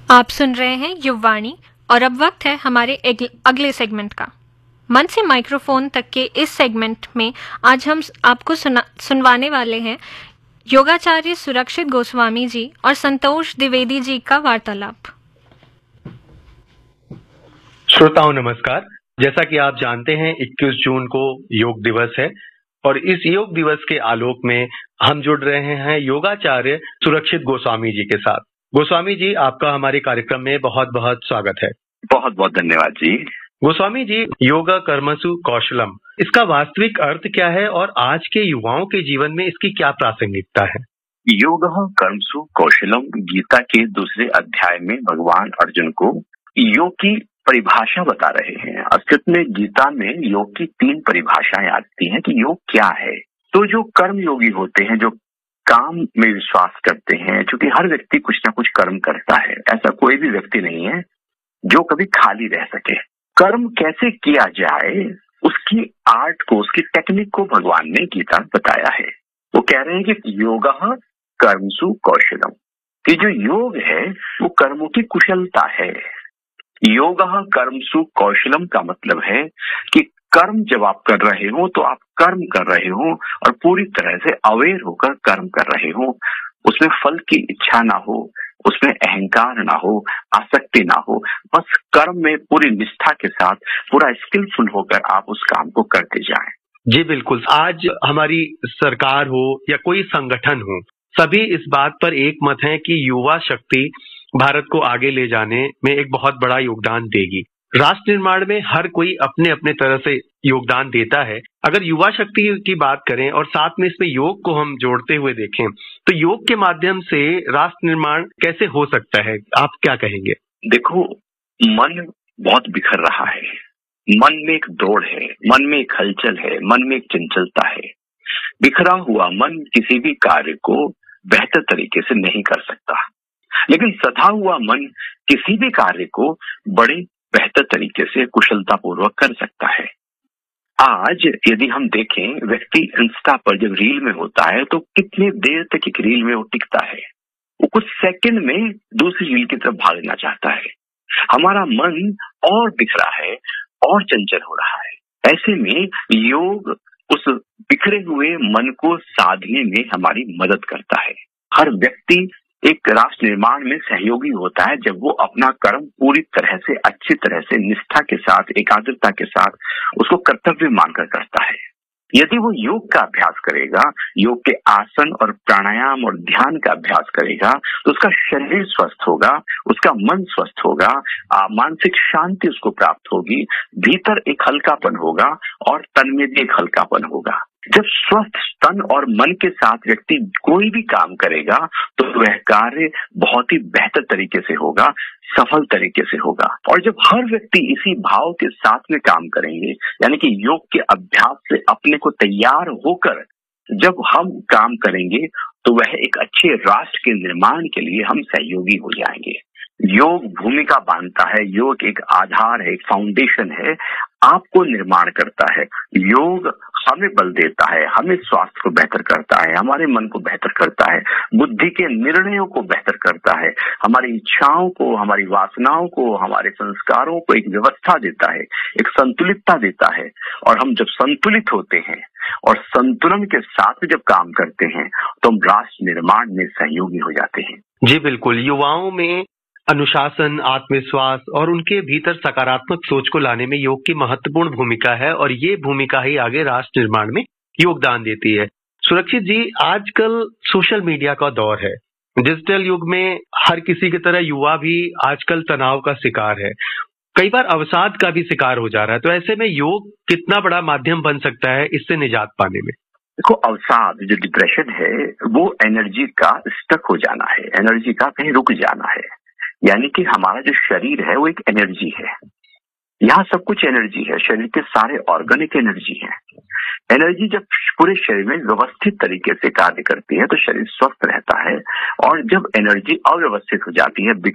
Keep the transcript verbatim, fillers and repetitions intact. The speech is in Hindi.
आप सुन रहे हैं युववाणी और अब वक्त है हमारे अगले सेगमेंट का। मन से माइक्रोफोन तक के इस सेगमेंट में आज हम आपको सुना, सुनवाने वाले हैं योगाचार्य सुरक्षित गोस्वामी जी और संतोष द्विवेदी जी का वार्तालाप। श्रोताओं नमस्कार। जैसा कि आप जानते हैं इक्कीस जून को योग दिवस है और इस योग दिवस के आलोक में हम जुड़ रहे हैं योगाचार्य सुरक्षित गोस्वामी जी के साथ। गोस्वामी जी, आपका हमारे कार्यक्रम में बहुत बहुत स्वागत है। बहुत बहुत धन्यवाद जी। गोस्वामी जी, योगा कर्मसु कौशलम, इसका वास्तविक अर्थ क्या है और आज के युवाओं के जीवन में इसकी क्या प्रासंगिकता है? योग कर्मसु कौशलम गीता के दूसरे अध्याय में भगवान अर्जुन को योग की परिभाषा बता रहे हैं। अस्तित्व में गीता में योग की तीन परिभाषाएं आती हैं कि योग क्या है। तो जो कर्म योगी होते हैं, जो काम में विश्वास करते हैं, क्योंकि हर व्यक्ति कुछ ना कुछ कर्म करता है, ऐसा कोई भी व्यक्ति नहीं है जो कभी खाली रह सके। कर्म कैसे किया जाए उसकी आर्ट को, उसकी टेक्निक को भगवान ने गीता बताया है। वो कह रहे हैं कि योग कर्मसु कौशलम, कि जो योग है वो कर्मों की कुशलता है। योग कर्मसु कौशलम का मतलब है कि कर्म जब आप कर रहे हो तो आप कर्म कर रहे हो और पूरी तरह से अवेयर होकर कर्म कर रहे हो। उसमें फल की इच्छा ना हो, उसमें अहंकार ना हो, आसक्ति ना हो, बस कर्म में पूरी निष्ठा के साथ पूरा स्किलफुल होकर आप उस काम को करते जाएं। जी बिल्कुल। आज हमारी सरकार हो या कोई संगठन हो, सभी इस बात पर एक मत है कि युवा शक्ति भारत को आगे ले जाने में एक बहुत बड़ा योगदान देगी। राष्ट्र निर्माण में हर कोई अपने अपने तरह से योगदान देता है। अगर युवा शक्ति की बात करें और साथ में इसमें योग को हम जोड़ते हुए देखें तो योग के माध्यम से राष्ट्र निर्माण कैसे हो सकता है, आप क्या कहेंगे? देखो, मन बहुत बिखर रहा है, मन में एक दौड़ है, मन में एक हलचल है, मन में एक चंचलता है। बिखरा हुआ मन किसी भी कार्य को बेहतर तरीके से नहीं कर सकता, लेकिन सधा हुआ मन किसी भी कार्य को बड़े बेहतर तरीके से कुशलता पूर्वक कर सकता है। आज यदि हम देखें, व्यक्ति इंस्टा पर जब रील में होता है तो कितने देर तक एक रील में वो टिकता है, वो कुछ सेकंड में दूसरी रील की तरफ भागना चाहता है। हमारा मन और बिखरा है और चंचल हो रहा है। ऐसे में योग उस बिखरे हुए मन को साधने में हमारी मदद करता है। हर व्यक्ति एक राष्ट्र निर्माण में सहयोगी होता है जब वो अपना कर्म पूरी तरह से, अच्छी तरह से, निष्ठा के साथ, एकाग्रता के साथ उसको कर्तव्य मानकर करता है। यदि वो योग का अभ्यास करेगा, योग के आसन और प्राणायाम और ध्यान का अभ्यास करेगा, तो उसका शरीर स्वस्थ होगा, उसका मन स्वस्थ होगा, मानसिक शांति उसको प्राप्त होगी, भीतर एक हल्कापन होगा और तन में भी एक हल्कापन होगा। जब स्वस्थ तन और मन के साथ व्यक्ति कोई भी काम करेगा तो वह कार्य बहुत ही बेहतर तरीके से होगा, सफल तरीके से होगा। और जब हर व्यक्ति इसी भाव के साथ में काम करेंगे, यानी कि योग के अभ्यास से अपने को तैयार होकर जब हम काम करेंगे तो वह एक अच्छे राष्ट्र के निर्माण के लिए हम सहयोगी हो जाएंगे। योग भूमिका बांधता है, योग एक आधार है, एक फाउंडेशन है, आपको निर्माण करता है। योग हमें बल देता है, हमें स्वास्थ्य को बेहतर करता है, हमारे मन को बेहतर करता है, बुद्धि के निर्णयों को बेहतर करता है, हमारी इच्छाओं को, हमारी वासनाओं को, हमारे संस्कारों को एक व्यवस्था देता है, एक संतुलितता देता है। और हम जब संतुलित होते हैं और संतुलन के साथ जब काम करते हैं तो हम राष्ट्र निर्माण में सहयोगी हो जाते हैं। जी बिल्कुल। युवाओं में अनुशासन, आत्मविश्वास और उनके भीतर सकारात्मक सोच को लाने में योग की महत्वपूर्ण भूमिका है और ये भूमिका ही आगे राष्ट्र निर्माण में योगदान देती है। सुरक्षित जी, आजकल सोशल मीडिया का दौर है। डिजिटल युग में हर किसी की तरह युवा भी आजकल तनाव का शिकार है, कई बार अवसाद का भी शिकार हो जा रहा है। तो ऐसे में योग कितना बड़ा माध्यम बन सकता है इससे निजात पाने में? देखो, अवसाद, जो डिप्रेशन है, वो एनर्जी का स्टक हो जाना है, एनर्जी का कहीं रुक जाना है। यानी कि हमारा जो शरीर है वो एक एनर्जी है, यहाँ सब कुछ एनर्जी है, शरीर के सारे ऑर्गन एक एनर्जी है। एनर्जी जब पूरे शरीर में व्यवस्थित तरीके से कार्य करती है तो शरीर स्वस्थ रहता है, और जब एनर्जी अव्यवस्थित हो जाती है,